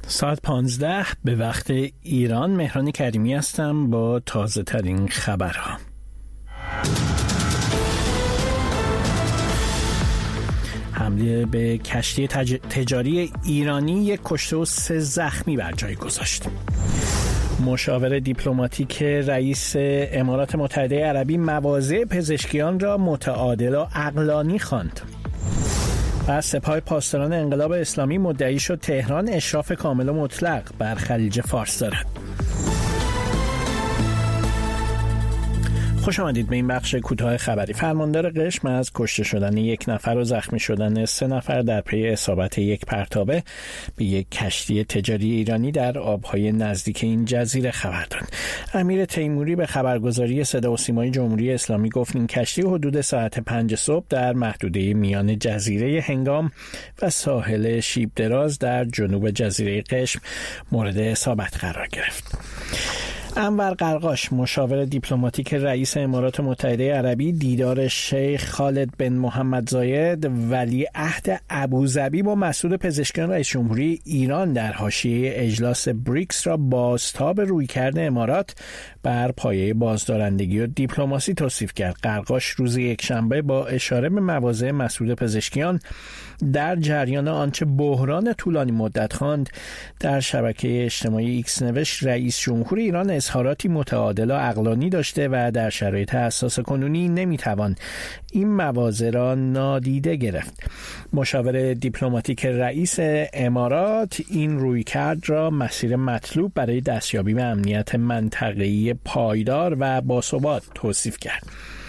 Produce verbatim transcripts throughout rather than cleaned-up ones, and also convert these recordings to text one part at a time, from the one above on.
ساعت پانزده به وقت ایران. مهران کریمی هستم با تازه ترین خبرها. حمله به کشتی تج... تجاری ایرانی یک کشته و سه زخمی بر جای گذاشت. مشاور دیپلماتیک رئیس امارات متحده عربی مواضع پزشکیان را متعادل و عقلانی خواند. و سپاه پاسداران انقلاب اسلامی مدعی شد تهران اشراف کامل و مطلق بر خلیج فارس دارد. خوش آمدید به این بخش کوتاه خبری. فرماندار قشم از کشته شدن یک نفر و زخمی شدن سه نفر در پی اصابت یک پرتابه به یک کشتی تجاری ایرانی در آبهای نزدیک این جزیره خبر داد. امیر تیموری به خبرگزاری صدا و سیمای جمهوری اسلامی گفت این کشتی حدود ساعت پنج صبح در محدوده میان جزیره هنگام و ساحل شیب دراز در جنوب جزیره قشم مورد اصابت قرار گرفت. انور قرقاش مشاور دیپلماتیک رئیس امارات متحده عربی دیدار شیخ خالد بن محمد زاید ولی عهد ابوظبی با مسئول پزشکیان رئیس جمهوری ایران در حاشیه اجلاس بریکس را بازتاب رویکرد امارات بر پایه بازدارندگی و دیپلماسی توصیف کرد. قرقاش روز یکشنبه با اشاره به مواضع مسئول پزشکیان در جریان آنچه بحران طولانی مدت خواند در شبکه اجتماعی ایکس نوشت رئیس جمهور ایران اظهاراتی متعادل و عقلانی داشته و در شرایط حساس کنونی نمیتوان این مواضع را نادیده گرفت. مشاور دیپلماتیک رئیس امارات این رویکرد را مسیر مطلوب برای دستیابی به امنیت منطقه‌ای پایدار و باثبات توصیف کرد.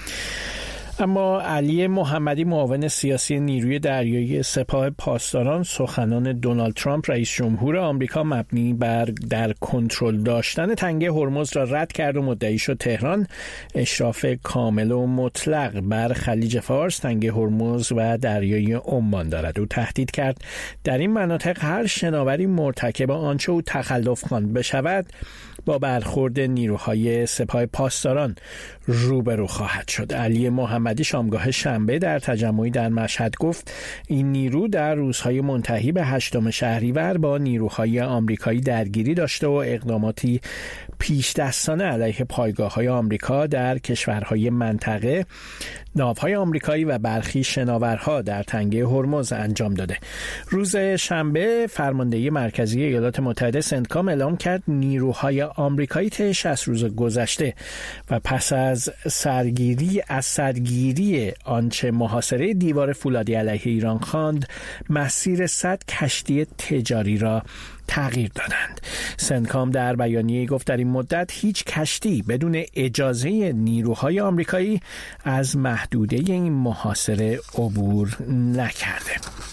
اما علی محمدی معاون سیاسی نیروی دریایی سپاه پاسداران سخنان دونالد ترامپ رئیس جمهور آمریکا مبنی بر در کنترل داشتن تنگه هرمز را رد کرد و مدعی شد تهران اشراف کامل و مطلق بر خلیج فارس، تنگه هرمز و دریای عمان دارد. او تهدید کرد در این مناطق هر شناوری مرتکب آنچه او تخلف خواند بشود با برخورد نیروهای سپاه پاسداران روبرو خواهد شد. علی محمدی شامگاه شنبه در تجمعی در مشهد گفت این نیرو در روزهای منتهی به هشتم شهریور با نیروهای آمریکایی درگیری داشته و اقداماتی پیش دستانه علیه پایگاه‌های آمریکا در کشورهای منطقه، ناوهای آمریکایی و برخی شناورها در تنگه هرمز انجام داده. روز شنبه فرماندهی مرکزی ایالات متحده سنتکام اعلام کرد نیروهای آمریکایی طی شصت روز گذشته و پس از سرگیری از سرگیری آنچه محاصره دیوار فولادی علیه ایران خواند مسیر صد کشتی تجاری را تغییر دادند. سنتکام در بیانیه‌ای گفت در این مدت هیچ کشتی بدون اجازه نیروهای آمریکایی از محدوده این محاصره عبور نکرده.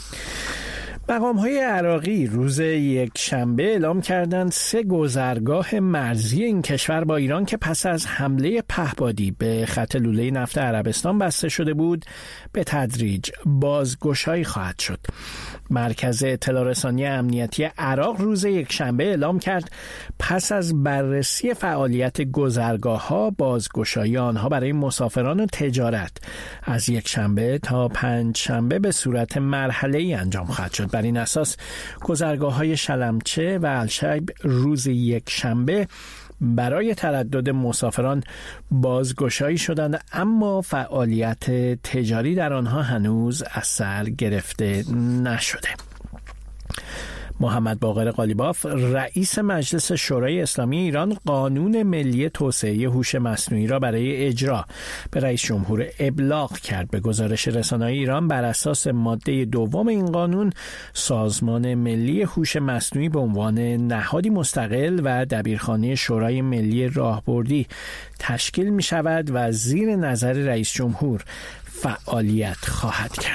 مقام‌های عراقی روز یک شنبه اعلام کردند سه گذرگاه مرزی این کشور با ایران که پس از حمله پهپادی به خط لوله نفت عربستان بسته شده بود به تدریج بازگشایی خواهد شد. مرکز اطلاع رسانی امنیتی عراق روز یک شنبه اعلام کرد پس از بررسی فعالیت گذرگاه‌ها بازگشایی آنها برای مسافران و تجارت از یک شنبه تا پنج شنبه به صورت مرحله‌ای انجام خواهد شد. بر این اساس گذرگاه‌های شلمچه و الشیب روز یک شنبه برای تردد مسافران بازگشایی شدند اما فعالیت تجاری در آنها هنوز از سر گرفته نشده. محمد باقر قالیباف رئیس مجلس شورای اسلامی ایران قانون ملی توسعه هوش مصنوعی را برای اجرا به رئیس جمهور ابلاغ کرد. به گزارش رسانه‌های ایران بر اساس ماده دوم این قانون سازمان ملی هوش مصنوعی به عنوان نهادی مستقل و دبیرخانه شورای ملی راهبردی تشکیل می شود و زیر نظر رئیس جمهور فعالیت خواهد کرد.